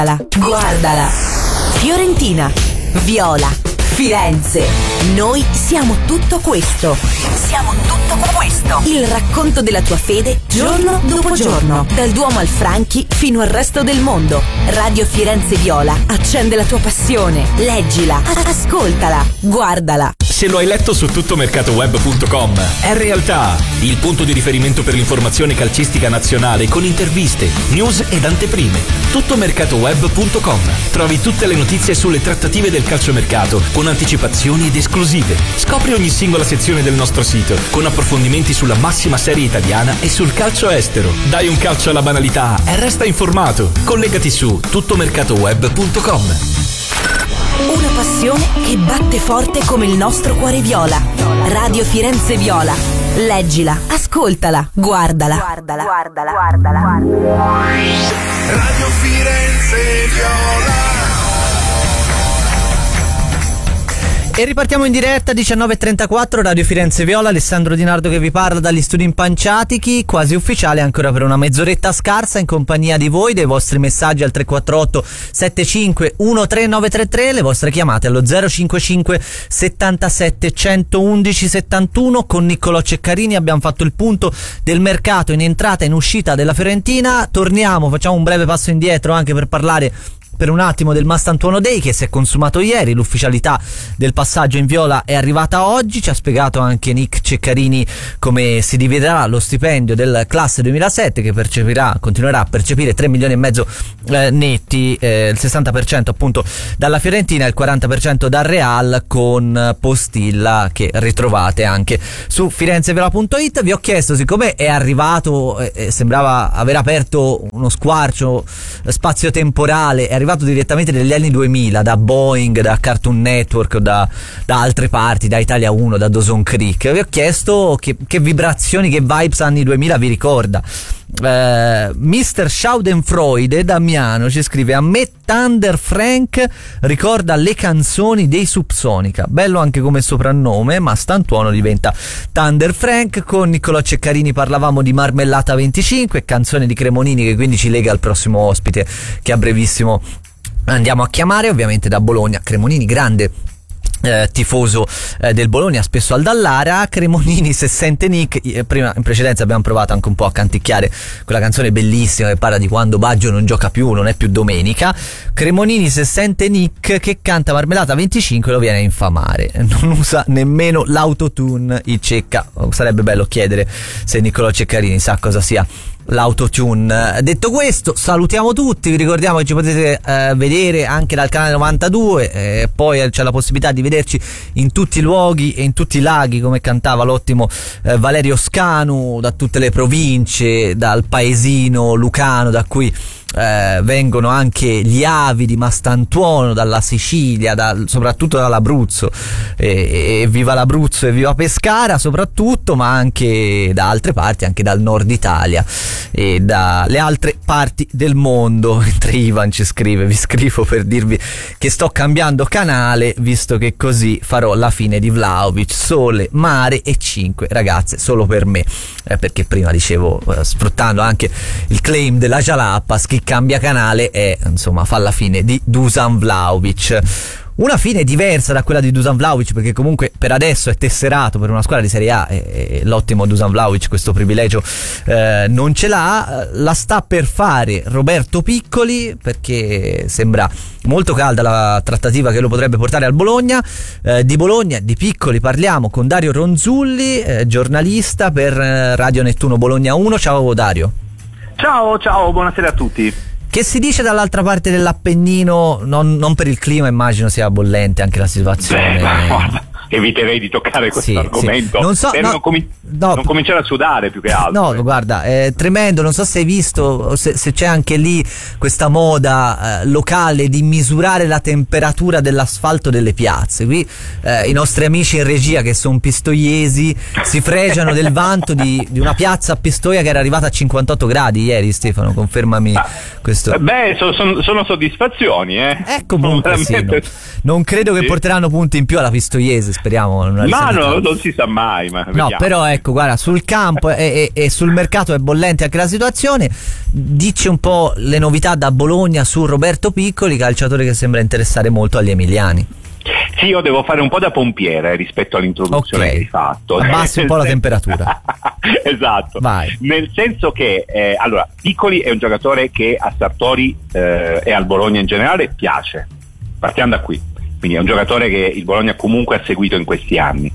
Guardala. Fiorentina, Viola, Firenze. Noi siamo tutto questo. Siamo tutto questo. Il racconto della tua fede giorno dopo giorno. Dal Duomo al Franchi fino al resto del mondo. Radio Firenze Viola accende la tua passione. Leggila, ascoltala, guardala. Se lo hai letto su tuttomercatoweb.com, è realtà. Il punto di riferimento per l'informazione calcistica nazionale con interviste, news ed anteprime. Tuttomercatoweb.com. Trovi tutte le notizie sulle trattative del calciomercato con anticipazioni ed esclusive. Scopri ogni singola sezione del nostro sito con approfondimenti sulla massima serie italiana e sul calcio estero. Dai un calcio alla banalità e resta informato. Collegati su tuttomercatoweb.com. Una passione che batte forte come il nostro cuore viola. Radio Firenze Viola. Leggila, ascoltala, guardala. Guardala. Radio Firenze Viola. E ripartiamo in diretta 19.34, Radio Firenze Viola. Alessandro Di Nardo che vi parla dagli studi Impanciatichi, quasi ufficiale ancora per una mezz'oretta scarsa in compagnia di voi, dei vostri messaggi al 348 75 13933, le vostre chiamate allo 055 77 111 71. Con Niccolò Ceccarini abbiamo fatto il punto del mercato in entrata e in uscita della Fiorentina. Torniamo, facciamo un breve passo indietro anche per parlare per un attimo del Mastantuono Day che si è consumato ieri. L'ufficialità del passaggio in viola è arrivata oggi. Ci ha spiegato anche Nick Ceccarini come si dividerà lo stipendio del classe 2007, che continuerà a percepire 3 milioni e mezzo netti, il 60% appunto dalla Fiorentina e il 40% dal Real, con postilla che ritrovate anche su firenzeviola.it. Vi ho chiesto, siccome è arrivato, sembrava aver aperto uno squarcio spazio-temporale, è arrivato direttamente negli anni 2000 da Boeing, da Cartoon Network, da altre parti, da Italia 1, da Dawson Creek. Vi ho chiesto che vibrazioni, che vibes anni 2000 vi ricorda. Mr. Schadenfreude Damiano ci scrive: a me Thunder Frank ricorda le canzoni dei Subsonica. Bello anche come soprannome, ma Stantuono diventa Thunder Frank. Con Niccolò Ceccarini parlavamo di Marmellata 25, canzone di Cremonini che quindi ci lega al prossimo ospite che a brevissimo andiamo a chiamare, ovviamente da Bologna. Cremonini grande tifoso del Bologna, spesso al Dallara. Cremonini se sente Nick. Prima in precedenza abbiamo provato anche un po' a canticchiare quella canzone bellissima che parla di quando Baggio non gioca più, non è più domenica. Cremonini se sente Nick che canta Marmellata 25 lo viene a infamare, non usa nemmeno l'autotune il Cecca. Sarebbe bello chiedere se Niccolò Ceccarini sa cosa sia l'autotune. Detto questo, salutiamo tutti, vi ricordiamo che ci potete vedere anche dal canale 92, poi c'è la possibilità di vederci in tutti i luoghi e in tutti i laghi, come cantava l'ottimo Valerio Scanu, da tutte le province, dal paesino lucano da cui vengono anche gli avi di Mastantuono, dalla Sicilia, soprattutto dall'Abruzzo, e viva l'Abruzzo e viva Pescara soprattutto, ma anche da altre parti, anche dal nord Italia e dalle altre parti del mondo. Mentre Ivan ci scrive: vi scrivo per dirvi che sto cambiando canale, visto che così farò la fine di Vlahovic, sole, mare e 5 ragazze solo per me, perché prima dicevo, sfruttando anche il claim della Jalapas, chi cambia canale e insomma fa la fine di Dusan Vlahovic. Una fine diversa da quella di Dusan Vlahovic, perché comunque per adesso è tesserato per una squadra di Serie A e l'ottimo Dusan Vlahovic questo privilegio non ce l'ha. La sta per fare Roberto Piccoli, perché sembra molto calda la trattativa che lo potrebbe portare al Bologna. Di Bologna, di Piccoli parliamo con Dario Ronzulli, giornalista per Radio Nettuno Bologna 1. Ciao Dario. Ciao, buonasera a tutti. Che si dice dall'altra parte dell'Appennino? Non per il clima, immagino sia bollente anche la situazione. Guarda, eviterei di toccare questo argomento. Sì. Non so, non cominciare a sudare più che altro. No, guarda, è tremendo. Non so se hai visto, se c'è anche lì questa moda locale di misurare la temperatura dell'asfalto delle piazze. Qui i nostri amici in regia, che sono pistoiesi, si fregiano del vanto di una piazza a Pistoia che era arrivata a 58 gradi ieri. Stefano, confermami questo. Beh, sono soddisfazioni, comunque sì, non credo che porteranno punti in più alla Pistoiese, speriamo. Non si sa mai. Ma no, però ecco, guarda, sul campo e sul mercato è bollente anche la situazione. Dici un po' le novità da Bologna su Roberto Piccoli, calciatore che sembra interessare molto agli emiliani. Sì, io devo fare un po' da pompiere rispetto all'introduzione che hai fatto. Abbassi un po' la temperatura. Esatto. Vai. Nel senso che, allora, Piccoli è un giocatore che a Sartori e al Bologna in generale piace. Partiamo da qui. Quindi è un giocatore che il Bologna comunque ha seguito in questi anni.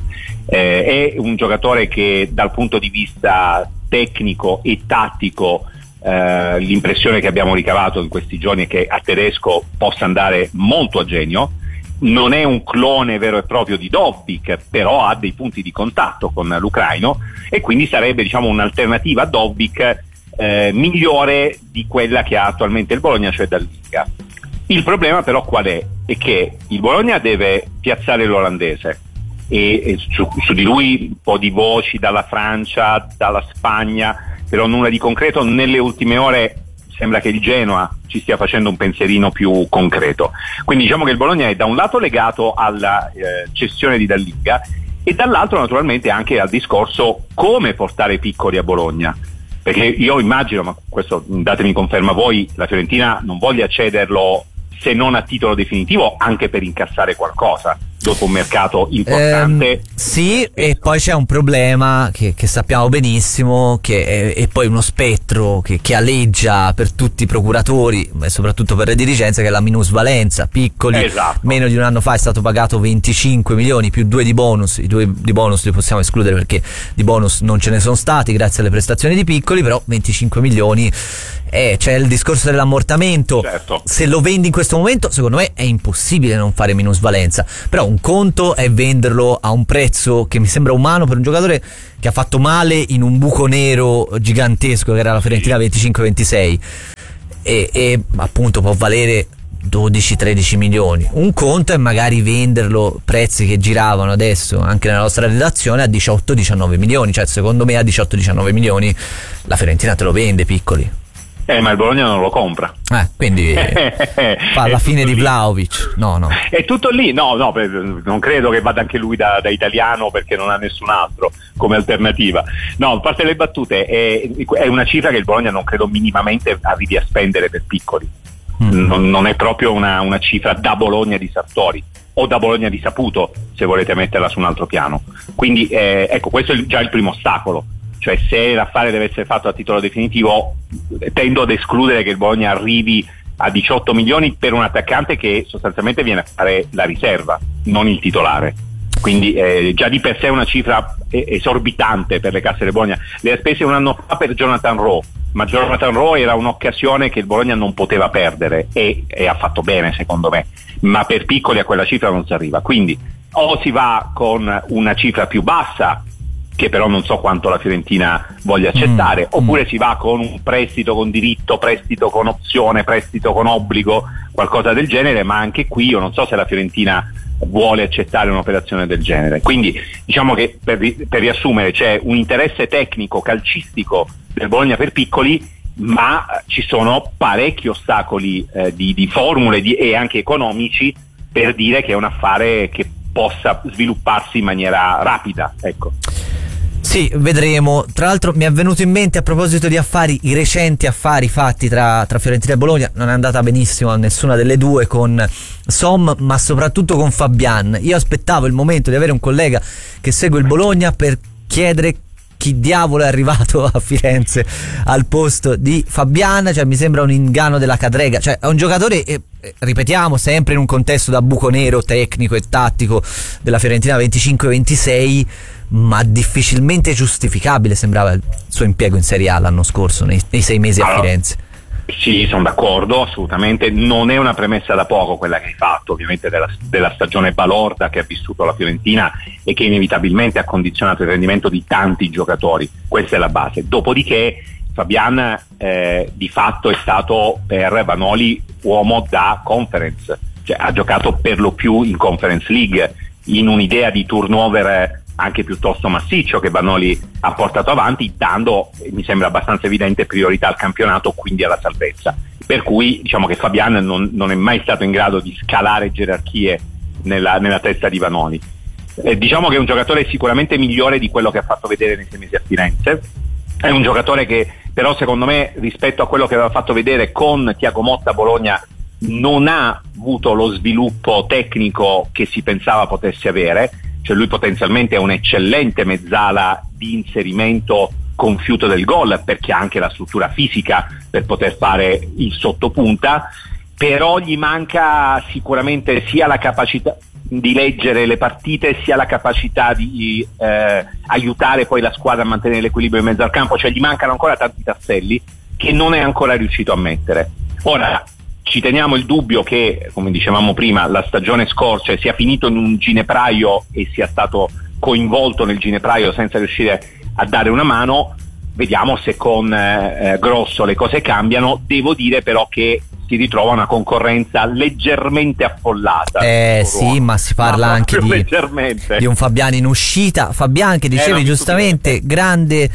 È un giocatore che dal punto di vista tecnico e tattico l'impressione che abbiamo ricavato in questi giorni è che a Tedesco possa andare molto a genio. Non è un clone vero e proprio di Dobbik, però ha dei punti di contatto con l'ucraino e quindi sarebbe, diciamo, un'alternativa a Dobbik migliore di quella che ha attualmente il Bologna, cioè Dallinga. Il problema però qual è? È che il Bologna deve piazzare l'olandese e su di lui un po' di voci dalla Francia, dalla Spagna, però nulla di concreto. Nelle ultime ore sembra che il Genoa ci stia facendo un pensierino più concreto. Quindi diciamo che il Bologna è da un lato legato alla cessione di Dallinga e dall'altro naturalmente anche al discorso come portare Piccoli a Bologna. Perché io immagino, ma questo datemi conferma voi, la Fiorentina non voglia cederlo se non a titolo definitivo, anche per incassare qualcosa dopo un mercato importante. Sì, e poi c'è un problema che sappiamo benissimo, che è poi uno spettro che aleggia per tutti i procuratori e soprattutto per le dirigenze, che è la minusvalenza. Piccoli, esatto. Meno di un anno fa è stato pagato 25 milioni più 2 di bonus. I 2 di bonus li possiamo escludere perché di bonus non ce ne sono stati grazie alle prestazioni di Piccoli, però 25 milioni c'è il discorso dell'ammortamento. Certo. Se lo vendi in questo momento, secondo me è impossibile non fare minusvalenza, però un conto è venderlo a un prezzo che mi sembra umano per un giocatore che ha fatto male in un buco nero gigantesco che era la Fiorentina 25-26 e appunto può valere 12-13 milioni. Un conto è magari venderlo prezzi che giravano adesso anche nella nostra redazione a 18-19 milioni, cioè secondo me a 18-19 milioni la Fiorentina te lo vende Piccoli. Ma il Bologna non lo compra. Quindi fa la fine di Vlahovic. No. È tutto lì. No, non credo che vada anche lui da italiano perché non ha nessun altro come alternativa. No, a parte le battute, è una cifra che il Bologna non credo minimamente arrivi a spendere per Piccoli. Non è proprio una cifra da Bologna di Sartori o da Bologna di Saputo, se volete metterla su un altro piano. Quindi ecco, questo è già il primo ostacolo. Cioè, se l'affare deve essere fatto a titolo definitivo, tendo ad escludere che il Bologna arrivi a 18 milioni per un attaccante che sostanzialmente viene a fare la riserva, non il titolare. Quindi già di per sé è una cifra esorbitante per le casse del Bologna. Le ha spese un anno fa per Jonathan Rowe, ma Jonathan Rowe era un'occasione che il Bologna non poteva perdere e ha fatto bene secondo me, ma per Piccoli a quella cifra non si arriva. Quindi o si va con una cifra più bassa, che però non so quanto la Fiorentina voglia accettare, oppure si va con un prestito con diritto, prestito con opzione, prestito con obbligo, qualcosa del genere, ma anche qui io non so se la Fiorentina vuole accettare un'operazione del genere. Quindi diciamo che per riassumere c'è un interesse tecnico, calcistico del Bologna per Piccoli, ma ci sono parecchi ostacoli di formule e anche economici per dire che è un affare che possa svilupparsi in maniera rapida, ecco. Sì, vedremo. Tra l'altro mi è venuto in mente, a proposito di affari, i recenti affari fatti tra Fiorentina e Bologna. Non è andata benissimo a nessuna delle due con Som, ma soprattutto con Fabian. Io aspettavo il momento di avere un collega che segue il Bologna per chiedere chi diavolo è arrivato a Firenze al posto di Fabian. Cioè mi sembra un inganno della cadrega. Cioè è un giocatore, ripetiamo, sempre in un contesto da buco nero tecnico e tattico della Fiorentina 25-26, ma difficilmente giustificabile sembrava il suo impiego in Serie A l'anno scorso, nei 6 mesi a Firenze. Sì, sono d'accordo, assolutamente. Non è una premessa da poco quella che hai fatto, ovviamente, della stagione balorda che ha vissuto la Fiorentina e che inevitabilmente ha condizionato il rendimento di tanti giocatori. Questa è la base. Dopodiché Fabian di fatto è stato per Vanoli uomo da Conference, cioè ha giocato per lo più in Conference League, in un'idea di turnover anche piuttosto massiccio che Vanoli ha portato avanti, dando, mi sembra abbastanza evidente, priorità al campionato, quindi alla salvezza. Per cui diciamo che Fabian non è mai stato in grado di scalare gerarchie nella testa di Vanoli. Diciamo che è un giocatore sicuramente migliore di quello che ha fatto vedere nei 6 mesi a Firenze. È un giocatore che però secondo me rispetto a quello che aveva fatto vedere con Thiago Motta a Bologna non ha avuto lo sviluppo tecnico che si pensava potesse avere. Cioè lui potenzialmente è un eccellente mezzala di inserimento con fiuto del gol, perché ha anche la struttura fisica per poter fare il sottopunta, però gli manca sicuramente sia la capacità di leggere le partite, sia la capacità di aiutare poi la squadra a mantenere l'equilibrio in mezzo al campo. Cioè gli mancano ancora tanti tasselli che non è ancora riuscito a mettere. Ora ci teniamo il dubbio che, come dicevamo prima, la stagione scorsa sia finito in un ginepraio e sia stato coinvolto nel ginepraio senza riuscire a dare una mano. Vediamo se con Grosso le cose cambiano. Devo dire però che si ritrova una concorrenza leggermente affollata. Sì, ma si parla anche di un Fabiani in uscita. Fabiani, che dicevi giustamente, grande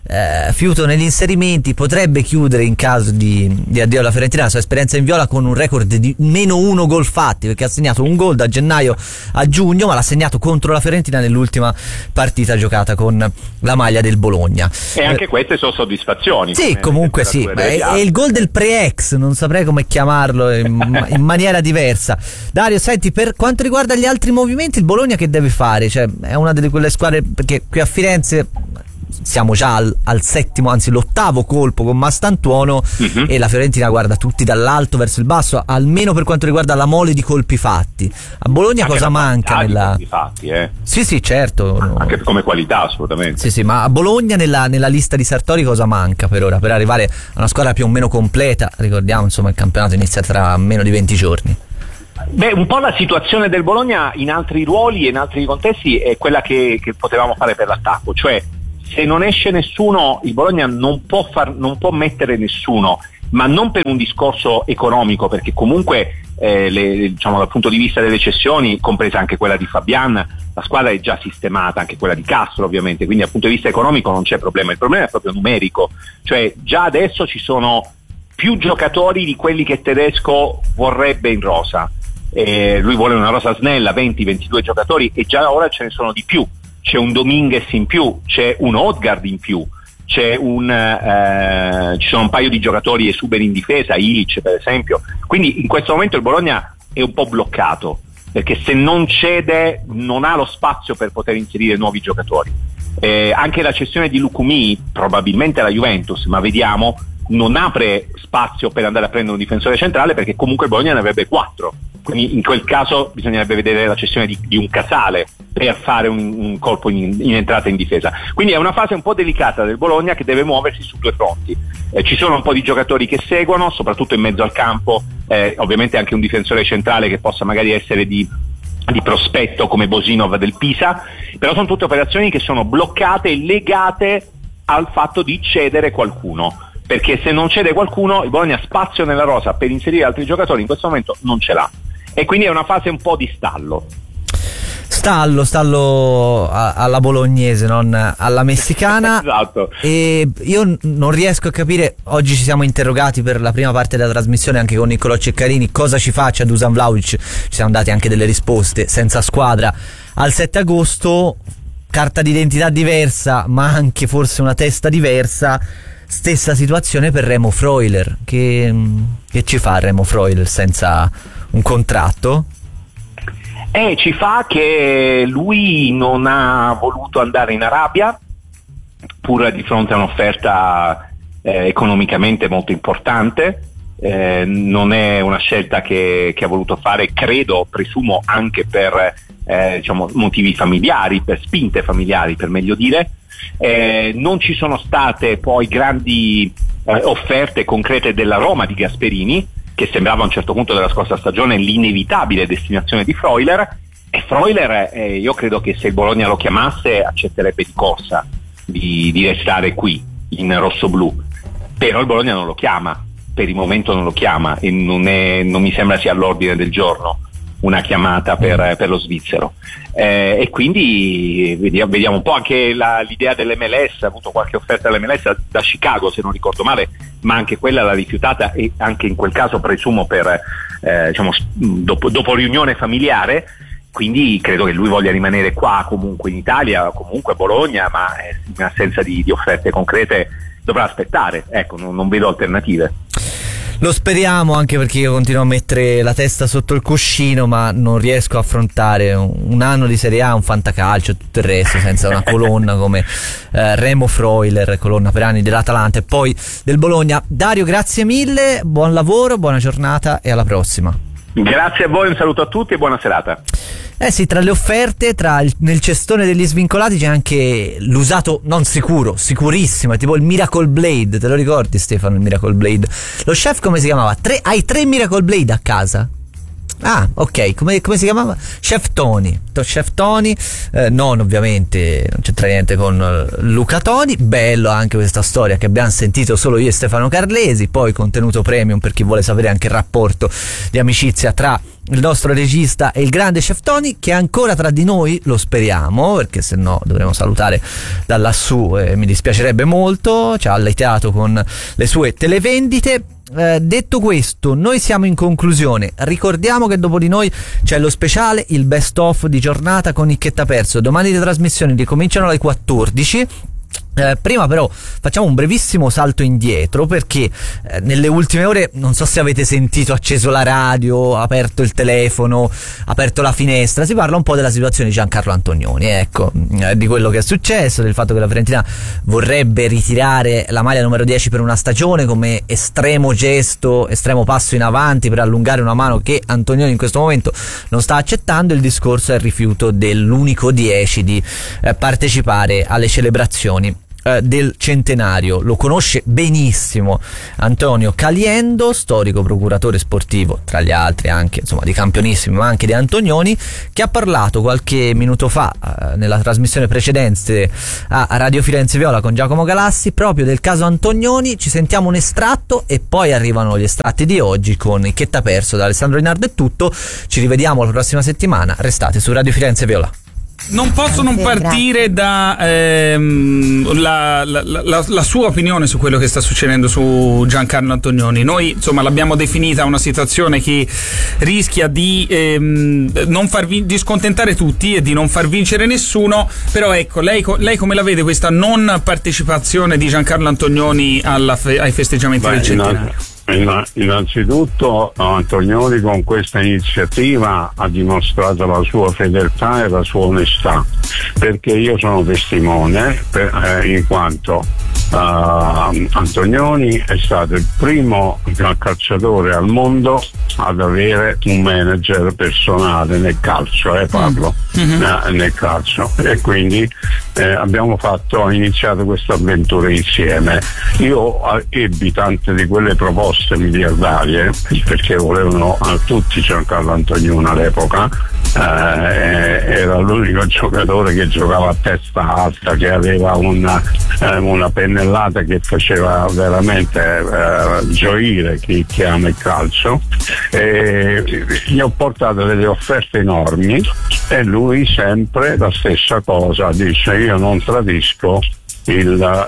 fiuto negli inserimenti, potrebbe chiudere in caso di addio alla Fiorentina la sua esperienza in viola con un record di -1 gol fatti, perché ha segnato un gol da gennaio a giugno, ma l'ha segnato contro la Fiorentina nell'ultima partita giocata con la maglia del Bologna. E anche queste sono soddisfazioni. Sì, comunque sì, è il gol del pre-ex, non saprei come chiamarlo in maniera diversa. Dario, senti, per quanto riguarda gli altri movimenti, il Bologna che deve fare? Cioè, è una delle quelle squadre, perché qui a Firenze siamo già al settimo, anzi l'8º colpo con Mastantuono, e la Fiorentina guarda tutti dall'alto verso il basso, almeno per quanto riguarda la mole di colpi fatti. A Bologna anche cosa manca nella colpi fatti, Sì, certo, anche come qualità assolutamente. Sì, ma a Bologna nella lista di Sartori cosa manca per ora per arrivare a una squadra più o meno completa? Ricordiamo, insomma, il campionato inizia tra meno di 20 giorni. Beh, un po' la situazione del Bologna in altri ruoli e in altri contesti è quella che potevamo fare per l'attacco, cioè se non esce nessuno il Bologna non può mettere nessuno, ma non per un discorso economico, perché comunque diciamo dal punto di vista delle cessioni, compresa anche quella di Fabian, la squadra è già sistemata, anche quella di Castro ovviamente, quindi dal punto di vista economico non c'è problema. Il problema è proprio numerico, cioè già adesso ci sono più giocatori di quelli che Tedesco vorrebbe in rosa. Lui vuole una rosa snella, 20-22 giocatori, e già ora ce ne sono di più. C'è un Dominguez in più, c'è un Odgaard in più, ci sono un paio di giocatori esuberi in difesa, Ilic per esempio. Quindi in questo momento il Bologna è un po' bloccato, perché se non cede non ha lo spazio per poter inserire nuovi giocatori. Anche la cessione di Lukumi, probabilmente alla Juventus, ma vediamo, non apre spazio per andare a prendere un difensore centrale, perché comunque il Bologna ne avrebbe 4. Quindi in quel caso bisognerebbe vedere la cessione di un Casale per fare un colpo in entrata in difesa. Quindi è una fase un po' delicata del Bologna che deve muoversi su due fronti. Ci sono un po' di giocatori che seguono, soprattutto in mezzo al campo, ovviamente anche un difensore centrale che possa magari essere di prospetto come Bosinov del Pisa, però sono tutte operazioni che sono bloccate e legate al fatto di cedere qualcuno. Perché se non cede qualcuno il Bologna spazio nella rosa per inserire altri giocatori in questo momento non ce l'ha, e quindi è una fase un po' di stallo alla bolognese, non alla messicana. Esatto. E io non riesco a capire, oggi ci siamo interrogati per la prima parte della trasmissione anche con Niccolò Ceccarini, cosa ci faccia Dusan Vlahovic. Ci siamo dati anche delle risposte: senza squadra al 7 agosto, carta d'identità diversa ma anche forse una testa diversa. Stessa situazione per Remo Freuler. Che ci fa Remo Freuler senza un contratto? Ci fa che lui non ha voluto andare in Arabia, pur di fronte a un'offerta economicamente molto importante. Non è una scelta che ha voluto fare, presumo anche per motivi familiari, per spinte familiari per meglio dire. Non ci sono state poi grandi offerte concrete della Roma di Gasperini, che sembrava a un certo punto della scorsa stagione l'inevitabile destinazione di Freuler, e Freuler io credo che se il Bologna lo chiamasse accetterebbe di corsa di restare qui in rossoblu, però il Bologna non lo chiama, per il momento non lo chiama, e non mi sembra sia all'ordine del giorno una chiamata per lo svizzero, e quindi vediamo un po'. Anche l'idea dell'MLS, ha avuto qualche offerta dell'MLS da Chicago se non ricordo male, ma anche quella l'ha rifiutata, e anche in quel caso presumo per dopo riunione familiare. quindi credo che lui voglia rimanere qua, comunque in Italia, comunque a Bologna, ma in assenza di offerte concrete dovrà aspettare, ecco, non vedo alternative. Lo speriamo, anche perché io continuo a mettere la testa sotto il cuscino, ma non riesco a affrontare un anno di Serie A, un fantacalcio e tutto il resto senza una colonna come Remo Freuler, colonna per anni dell'Atalanta e poi del Bologna. Dario, grazie mille, buon lavoro, buona giornata e alla prossima. Grazie a voi, un saluto a tutti e buona serata. Eh sì, tra le offerte, nel cestone degli svincolati c'è anche l'usato non sicuro, sicurissimo, tipo il Miracle Blade, te lo ricordi Stefano, il Miracle Blade? Lo chef come si chiamava? Hai 3 Miracle Blade a casa? Ah, ok, come si chiamava? Chef Tony, non ovviamente, non c'entra niente con Luca Toni. Bello anche questa storia che abbiamo sentito solo io e Stefano Carlesi, poi contenuto premium per chi vuole sapere anche il rapporto di amicizia tra il nostro regista e il grande Chef Tony, che è ancora tra di noi, lo speriamo, perché se no dovremo salutare da lassù e mi dispiacerebbe molto, ci ha allattato con le sue televendite. Detto questo, noi siamo in conclusione. Ricordiamo che dopo di noi c'è lo speciale, il best of di giornata con Nicchetta Perso. Domani le trasmissioni ricominciano alle 14. Prima però facciamo un brevissimo salto indietro, perché nelle ultime ore, non so se avete sentito, acceso la radio, aperto il telefono, aperto la finestra, si parla un po' della situazione di Giancarlo Antonioni, ecco, di quello che è successo, del fatto che la Fiorentina vorrebbe ritirare la maglia numero 10 per una stagione come estremo gesto, estremo passo in avanti per allungare una mano che Antonioni in questo momento non sta accettando. Il discorso è il rifiuto dell'unico 10 di partecipare alle celebrazioni del centenario. Lo conosce benissimo Antonio Caliendo, storico procuratore sportivo, tra gli altri anche insomma di campionissimi, ma anche di Antonioni, che ha parlato qualche minuto fa nella trasmissione precedente a Radio Firenze Viola con Giacomo Galassi proprio del caso Antonioni. Ci sentiamo un estratto e poi arrivano gli estratti di oggi con Nicchetta Perso. Da Alessandro Dinardo è tutto, ci rivediamo la prossima settimana, restate su Radio Firenze Viola. Non posso non partire da la sua opinione su quello che sta succedendo su Giancarlo Antonioni. Noi insomma l'abbiamo definita una situazione che rischia di non di scontentare tutti e di non far vincere nessuno, però ecco, lei come la vede questa non partecipazione di Giancarlo Antonioni ai festeggiamenti del centenario? Innanzitutto Antonioni con questa iniziativa ha dimostrato la sua fedeltà e la sua onestà, perché io sono testimone in quanto Antonioni è stato il primo calciatore al mondo ad avere un manager personale nel calcio, nel calcio, e quindi abbiamo iniziato questa avventura insieme. Io ebbi tante di quelle proposte miliardarie, perché volevano tutti Giancarlo Antonioni all'epoca, era l'unico giocatore che giocava a testa alta, che aveva una pennellata che faceva veramente gioire chi ama il calcio, e gli ho portato delle offerte enormi e lui sempre la stessa cosa, dice: io non tradisco i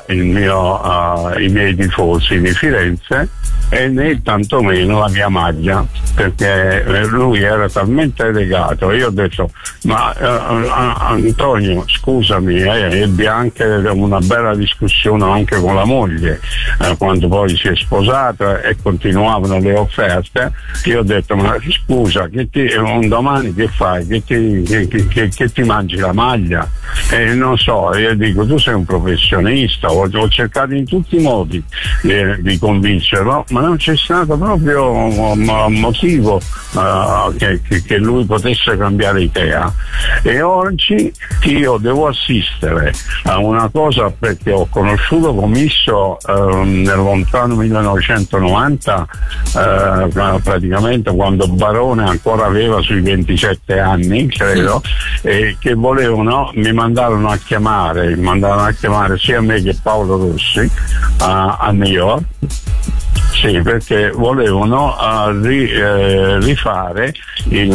miei tifosi di Firenze e né tantomeno la mia maglia, perché lui era talmente legato. Io ho detto: ma Antonio, scusami, ebbi anche una bella discussione anche con la moglie quando poi si è sposata e continuavano le offerte. Io ho detto: ma scusa, un domani che fai? Che ti mangi la maglia? Non so, io dico: tu sei un professionista, ho cercato in tutti i modi di convincerlo, ma non c'è stato proprio un motivo che lui potesse cambiare idea. E oggi io devo assistere a una cosa, perché ho conosciuto Commisso nel lontano 1990, praticamente quando Barone ancora aveva sui 27 anni, credo, e che volevano, mi mandarono a chiamare sia me che Paolo Rossi a New York. Sì, perché volevano rifare il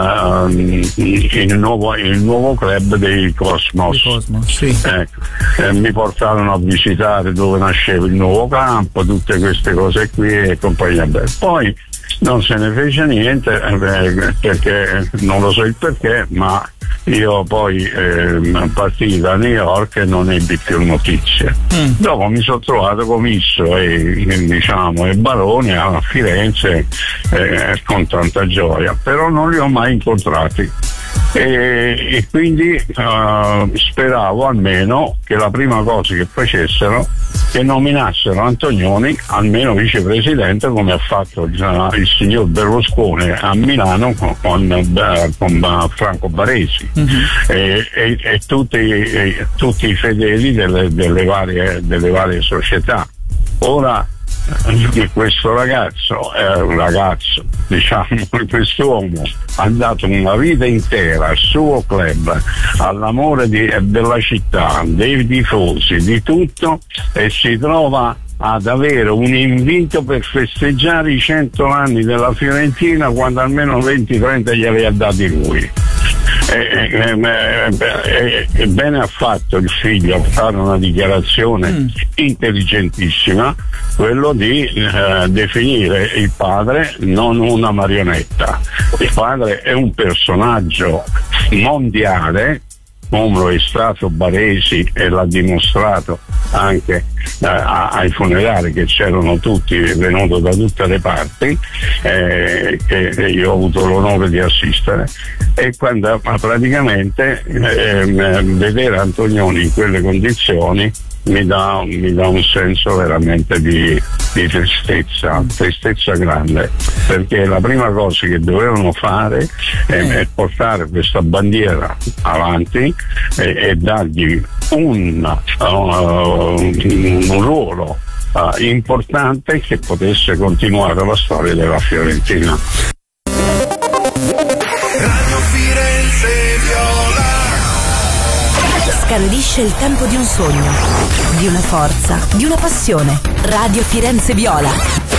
nuovo club dei Cosmos. Sì. Ecco. Mi portarono a visitare dove nasceva il nuovo campo, tutte queste cose qui e compagnia bella. Poi non se ne fece niente perché non lo so il perché, ma io poi partii da New York e non ebbi più notizie. Dopo mi sono trovato con Misso e Baroni a Firenze con tanta gioia, però non li ho mai incontrati. E quindi speravo almeno che la prima cosa che facessero che nominassero Antonioni almeno vicepresidente, come ha fatto il signor Berlusconi a Milano con Franco Baresi e tutti i fedeli delle varie società. Ora questo quest'uomo ha dato una vita intera al suo club, all'amore della città, dei tifosi, di tutto, e si trova ad avere un invito per festeggiare i 100 anni della Fiorentina quando almeno 20-30 glieli ha dati lui. Bene ha fatto il figlio a fare una dichiarazione intelligentissima, quello di definire il padre non una marionetta. Il padre è un personaggio mondiale, come lo è stato Baresi e l'ha dimostrato anche ai funerali, che c'erano tutti, venuto da tutte le parti, che io ho avuto l'onore di assistere, e quando praticamente vedere Antonioni in quelle condizioni mi dà un senso veramente di tristezza grande, perché la prima cosa che dovevano fare è portare questa bandiera avanti e dargli un ruolo importante che potesse continuare la storia della Fiorentina. Radio Firenze Viola. Scandisce il tempo di un sogno, di una forza, di una passione. Radio Firenze Viola.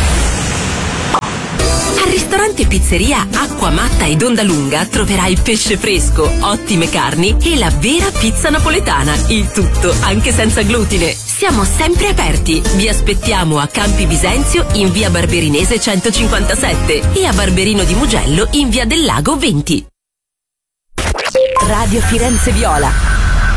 Al ristorante Pizzeria Acqua Matta ed Onda Lunga troverai pesce fresco, ottime carni e la vera pizza napoletana. Il tutto anche senza glutine. Siamo sempre aperti. Vi aspettiamo a Campi Bisenzio in via Barberinese 157 e a Barberino di Mugello in via del Lago 20. Radio Firenze Viola.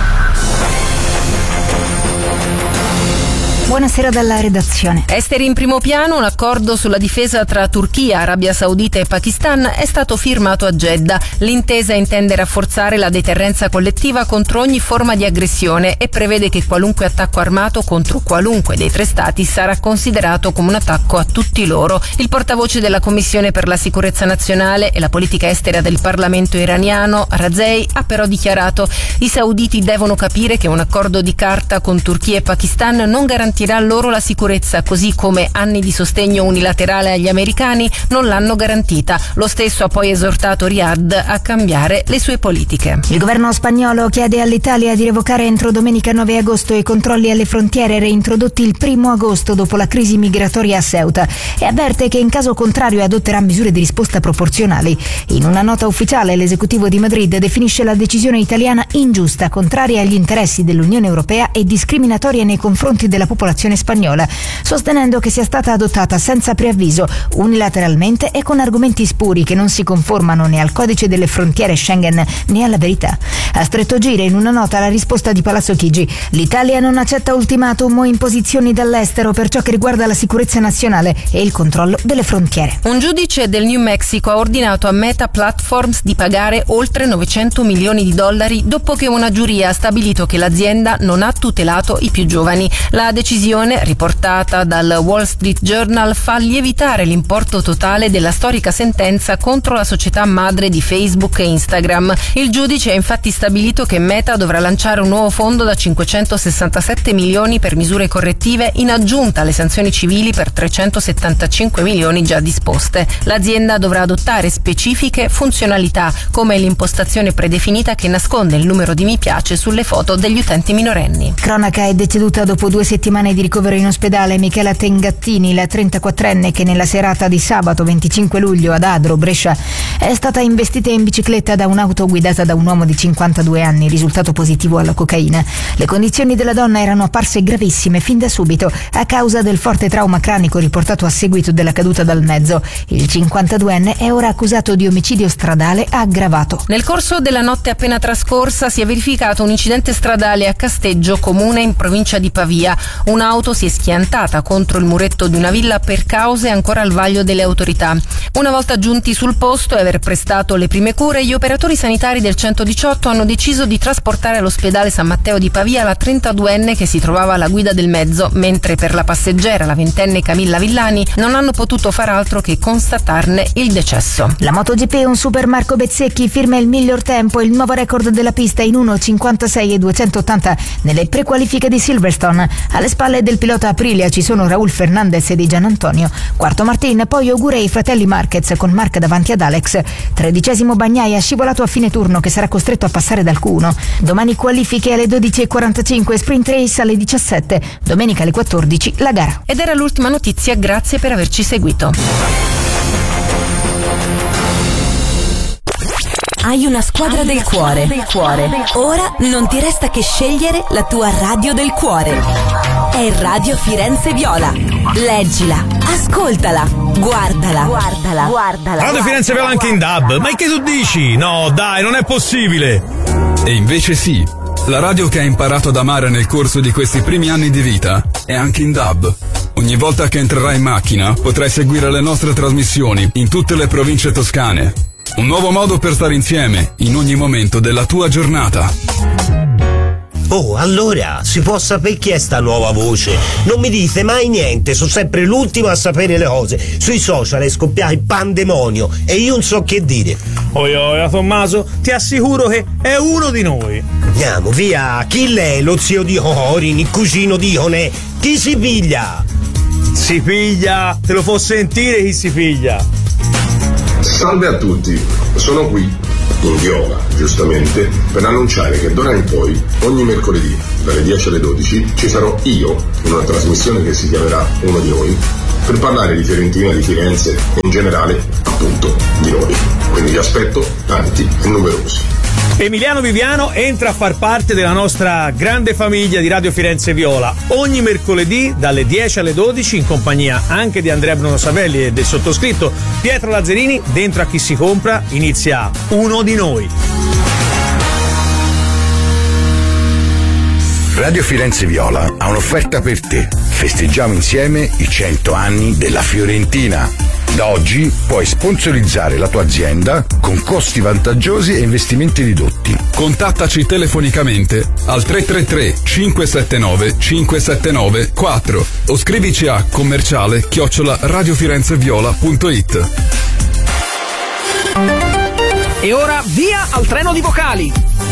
Buonasera dalla redazione. Esteri in primo piano, un accordo sulla difesa tra Turchia, Arabia Saudita e Pakistan è stato firmato a Jeddah. L'intesa intende rafforzare la deterrenza collettiva contro ogni forma di aggressione e prevede che qualunque attacco armato contro qualunque dei tre stati sarà considerato come un attacco a tutti loro. Il portavoce della Commissione per la sicurezza nazionale e la politica estera del Parlamento iraniano, Razei, ha però dichiarato: i sauditi devono capire che un accordo di carta con Turchia e Pakistan non garantirà loro la sicurezza, così come anni di sostegno unilaterale agli americani non l'hanno garantita. Lo stesso ha poi esortato Riyadh a cambiare le sue politiche. Il governo spagnolo chiede all'Italia di revocare entro domenica 9 agosto i controlli alle frontiere reintrodotti il 1 agosto dopo la crisi migratoria a Ceuta e avverte che in caso contrario adotterà misure di risposta proporzionali. In una nota ufficiale l'esecutivo di Madrid definisce la decisione italiana ingiusta, contraria agli interessi dell'Unione Europea e discriminatoria nei confronti della popolazione spagnola, sostenendo che sia stata adottata senza preavviso, unilateralmente e con argomenti spuri che non si conformano né al codice delle frontiere Schengen né alla verità. A stretto giro in una nota la risposta di Palazzo Chigi: l'Italia non accetta ultimatum o imposizioni dall'estero per ciò che riguarda la sicurezza nazionale e il controllo delle frontiere. Un giudice del New Mexico ha ordinato a Meta Platforms di pagare oltre $900 milioni dopo che una giuria ha stabilito che l'azienda non ha tutelato i più giovani. La decisione, riportata dal Wall Street Journal, fa lievitare l'importo totale della storica sentenza contro la società madre di Facebook e Instagram. Il giudice ha infatti stabilito che Meta dovrà lanciare un nuovo fondo da 567 milioni per misure correttive in aggiunta alle sanzioni civili per 375 milioni già disposte. L'azienda dovrà adottare specifiche funzionalità, come l'impostazione predefinita che nasconde il numero di mi piace sulle foto degli utenti minorenni. Cronaca: è deceduta dopo 2 settimane di ricovero in ospedale Michela Tengattini, la 34enne che nella serata di sabato 25 luglio ad Adro, Brescia, È stata investita in bicicletta da un'auto guidata da un uomo di 52 anni, risultato positivo alla cocaina. Le condizioni della donna erano apparse gravissime fin da subito a causa del forte trauma cranico riportato a seguito della caduta dal mezzo. Il 52enne è ora accusato di omicidio stradale aggravato. Nel corso della notte appena trascorsa si è verificato un incidente stradale a Casteggio, comune in provincia di Pavia. Un'auto si è schiantata contro il muretto di una villa per cause ancora al vaglio delle autorità. Una volta giunti sul posto e aver prestato le prime cure, gli operatori sanitari del 118 hanno deciso di trasportare all'ospedale San Matteo di Pavia la 32enne che si trovava alla guida del mezzo, mentre per la passeggera, la 20enne Camilla Villani, non hanno potuto far altro che constatarne il decesso. La MotoGP, un super Marco Bezzecchi firma il miglior tempo e il nuovo record della pista in 1.56 e 280 nelle prequalifiche di Silverstone. Alle spalle del pilota Aprilia ci sono Raul Fernandez e Di Gianantonio. Quarto Martin, poi augura ai fratelli Marquez con Marc davanti ad Alex. 13° Bagnaia, scivolato a fine turno che sarà costretto a passare dal Q1. Domani qualifiche alle 12.45, sprint race alle 17, domenica alle 14 la gara. Ed era l'ultima notizia, grazie per averci seguito. Hai una squadra del cuore. Ora non ti resta che scegliere la tua radio del cuore. È Radio Firenze Viola. Leggila, ascoltala, guardala. Radio Firenze Viola anche in DAB. Ma che tu dici? No, dai, non è possibile. E invece sì. La radio che hai imparato ad amare nel corso di questi primi anni di vita è anche in DAB. Ogni volta che entrerai in macchina potrai seguire le nostre trasmissioni in tutte le province toscane. Un nuovo modo per stare insieme in ogni momento della tua giornata. Oh, allora, si può sapere chi è sta nuova voce? Non mi dite mai niente, sono sempre l'ultimo a sapere le cose. Sui social è scoppiato il pandemonio e io non so che dire. Oia, Tommaso, ti assicuro che è uno di noi. Andiamo, via, chi lei? Lo zio di Corin, il cugino di Onè? Chi si piglia? Si piglia, te lo può sentire chi si piglia. Salve a tutti, sono qui, in Viola, giustamente, per annunciare che d'ora in poi, ogni mercoledì, dalle 10 alle 12, ci sarò io, in una trasmissione che si chiamerà Uno di Noi, per parlare di Fiorentina, di Firenze e in generale, appunto, di noi. Quindi vi aspetto tanti e numerosi. Emiliano Viviano entra a far parte della nostra grande famiglia di Radio Firenze Viola ogni mercoledì dalle 10 alle 12 in compagnia anche di Andrea Bruno Savelli e del sottoscritto Pietro Lazzarini. Dentro a Chi si compra inizia Uno di Noi. Radio Firenze Viola ha un'offerta per te. Festeggiamo insieme i 100 anni della Fiorentina. Da oggi puoi sponsorizzare la tua azienda con costi vantaggiosi e investimenti ridotti. Contattaci telefonicamente al 333 579 579 4 o scrivici a commerciale@radiofirenzeviola.it. E ora via al treno di vocali.